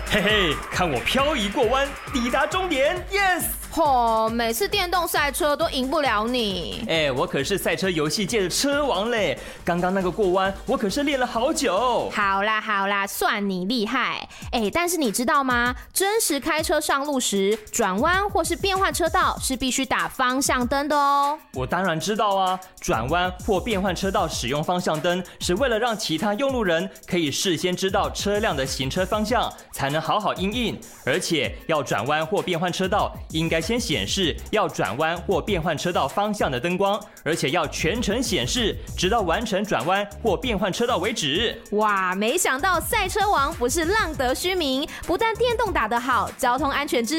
嘿嘿，看我漂移过弯，抵达终点 ，yes！ 每次电动赛车都赢不了你。 我可是赛车游戏界的车王嘞！刚刚那个过弯，我可是练了好久。 好啦，算你厉害。但是你知道吗？真实开车上路时，转弯或是变换车道是必须打方向灯的哦。 我当然知道啊，转弯或变换车道使用方向灯，是为了让其他用路人可以事先知道车辆的行车方向，才能好好因应。而且要转弯或变换车道，应该先显示要转弯或变换车道方向的灯光，而且要全程显示，直到完成转弯或变换车道为止。 哇，没想到赛车王不是浪得虚名，不但电动打得好，交通安全知识